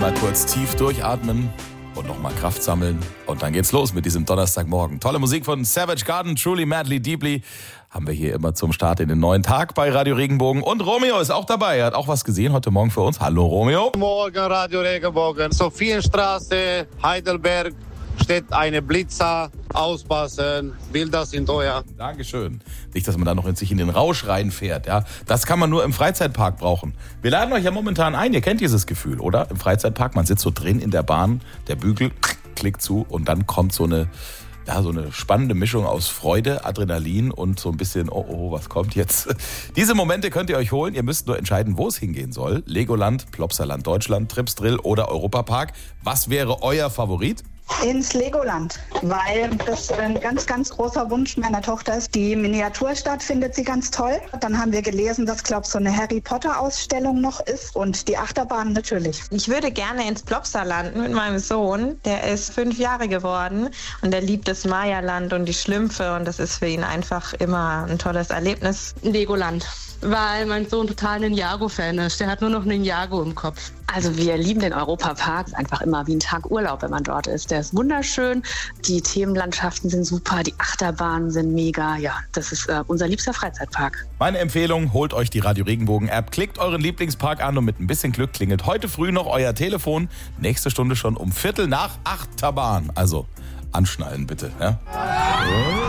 Einmal kurz tief durchatmen und nochmal Kraft sammeln. Und dann geht's los mit diesem Donnerstagmorgen. Tolle Musik von Savage Garden, Truly, Madly, Deeply. Haben wir hier immer zum Start in den neuen Tag bei Radio Regenbogen. Und Romeo ist auch dabei. Er hat auch was gesehen heute Morgen für uns. Hallo Romeo. Guten Morgen, Radio Regenbogen. Sophienstraße, Heidelberg. Steht eine Blitzer, auspassen, Bilder sind teuer. Dankeschön. Nicht, dass man da noch sich in den Rausch reinfährt. Ja? Das kann man nur im Freizeitpark brauchen. Wir laden euch ja momentan ein, ihr kennt dieses Gefühl, oder? Im Freizeitpark, man sitzt so drin in der Bahn, der Bügel klickt zu und dann kommt so eine spannende Mischung aus Freude, Adrenalin und so ein bisschen, oh, was kommt jetzt? Diese Momente könnt ihr euch holen. Ihr müsst nur entscheiden, wo es hingehen soll. Legoland, Plopsaland Deutschland, Tripsdrill oder Europapark. Was wäre euer Favorit? Ins Legoland, weil das ein ganz, ganz großer Wunsch meiner Tochter ist. Die Miniaturstadt findet sie ganz toll. Dann haben wir gelesen, dass, glaube ich, so eine Harry-Potter-Ausstellung noch ist und die Achterbahn natürlich. Ich würde gerne ins Plopsaland mit meinem Sohn. Der ist 5 Jahre geworden und der liebt das Maya-Land und die Schlümpfe und das ist für ihn einfach immer ein tolles Erlebnis. Legoland, weil mein Sohn total ein Ninjago-Fan ist. Der hat nur noch Ninjago im Kopf. Also wir lieben den Europapark. Ist einfach immer wie ein Tag Urlaub, wenn man dort ist. Der ist wunderschön. Die Themenlandschaften sind super. Die Achterbahnen sind mega. Ja, das ist unser liebster Freizeitpark. Meine Empfehlung, holt euch die Radio Regenbogen App, klickt euren Lieblingspark an und mit ein bisschen Glück klingelt heute früh noch euer Telefon. Nächste Stunde schon um 7:45 Achterbahn. Also anschnallen bitte. Ja?